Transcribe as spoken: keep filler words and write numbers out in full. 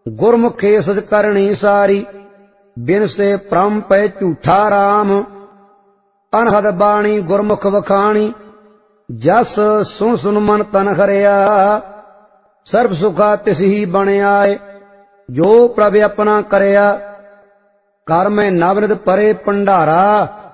गुरमुखे सद करणी सारी, बिन से परम पै झूठा राम। अनहद बाणी गुरमुख वखाणी, जस सुन सुन मन तन हरिया। सर्ब सुखा तिस ही बणियाए, जो प्रभ अपना करया। कर में नवनित परे भंडारा,